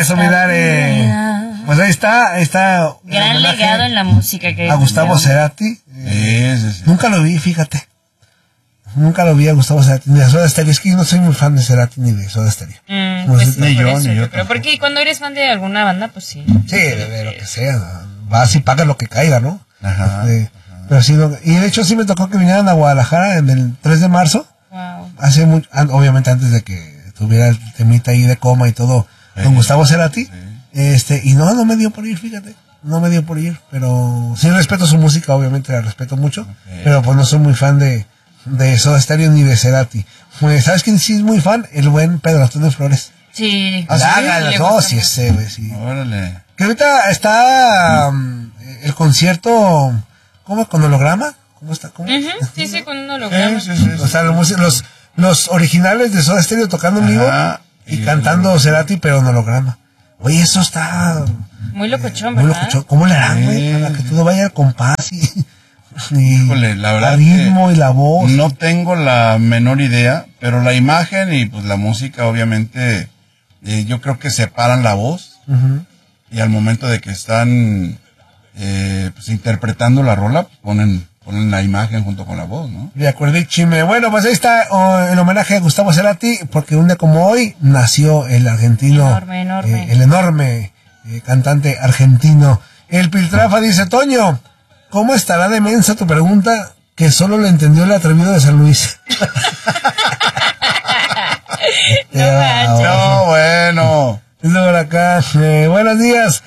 Eso, mi Dare. Pues ahí está. Gran legado en la música que a Gustavo Cerati. Sí. Nunca lo vi, fíjate. Nunca lo vi a Gustavo Cerati ni a Soda Stereo. Es que yo no soy muy fan de Cerati ni de Soda Stereo. Pues ni yo. Pero porque cuando eres fan de alguna banda, pues sí. Sí, de lo que sea. Vas y pagas lo que caiga, ¿no? Ajá. Pero sí, y de hecho sí me tocó que vinieran a Guadalajara en el 3 de marzo. Wow. Hace mucho, obviamente antes de que tuviera el temita ahí de coma y todo, con Gustavo Cerati. Y no me dio por ir, fíjate. No me dio por ir, pero sí respeto su música, obviamente la respeto mucho, pero pues no soy muy fan de Soda Stereo ni de Cerati. Pues, ¿sabes quién sí es muy fan? El buen Pedro Antonio Flores. Sí. Sí, ese, güey, sí. Órale. Que ahorita está el concierto, ¿cómo? ¿Con holograma? ¿Cómo está? ¿Cómo? Sí, con un holograma. Sí. O sea, los originales de Soda Stereo tocando en vivo y cantando Cerati, pero en holograma. Oye, eso está muy locochón, muy ¿verdad? locochón. ¿Cómo le harán, güey? Para que todo vaya al compás y Híjole, la verdad el ritmo y la voz. No tengo la menor idea, pero la imagen y pues la música obviamente yo creo que separan la voz y al momento de que están pues interpretando la rola, pues ponen la imagen junto con la voz, ¿no? De acuerdo, Chime. Bueno, pues ahí está el homenaje a Gustavo Cerati, porque un día como hoy nació el argentino, el enorme cantante argentino. El Piltrafa dice, Toño, ¿cómo estará de mensa tu pregunta que solo le entendió el atrevido de San Luis? No, bueno. Es por acá. Buenos días.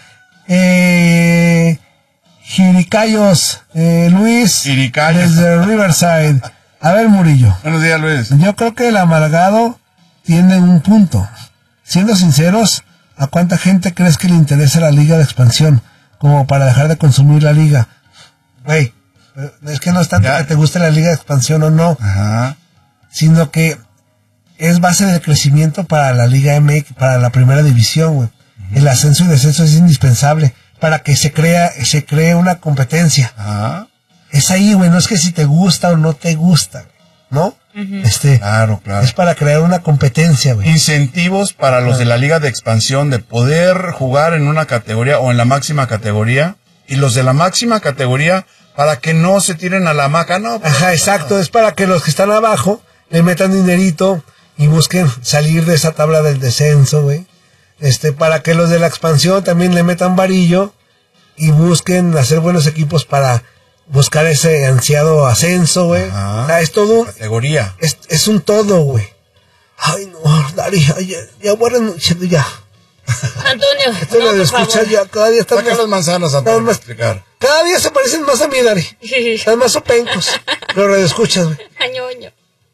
Jiricayos, Luis, Jiricayos. desde Riverside. A ver, Murillo. Buenos días, Luis. Yo creo que el amargado tiene un punto. Siendo sinceros, ¿a cuánta gente crees que le interesa la liga de expansión como para dejar de consumir la liga? Güey, es que no es tanto que te guste la liga de expansión o no, sino que es base del crecimiento para la Liga MX, para la primera división, güey. El ascenso y descenso es indispensable para que se cree una competencia. Es ahí, güey, no es que si te gusta o no te gusta, ¿no? Claro. Es para crear una competencia, güey. Incentivos para los de la liga de expansión de poder jugar en una categoría o en la máxima categoría, y los de la máxima categoría para que no se tiren a la hamaca, ¿no? Ajá, exacto, es para que los que están abajo le metan dinerito y busquen salir de esa tabla del descenso, güey. Para que los de la expansión también le metan varillo y busquen hacer buenos equipos para buscar ese ansiado ascenso, güey. O sea, es todo categoría. Es un todo, güey. Ay, no, Dari, ya voy a renunciar, ya. Antonio, Esto lo de escuchar ya, cada día están Saca las manzanas, Antonio, más, explicar. cada día se parecen más a mí, Dari. Están más opencos. Pero lo escuchas, güey. Añoño.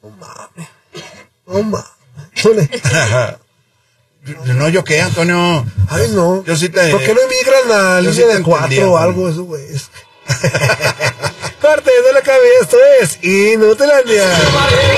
No mames. Sole. No, ¿yo qué, Antonio? Ay, no. Yo sí te... ¿Por qué no emigran a línea de 4 o algo eso, güey? Corte de la cabeza, esto es Inutilandia.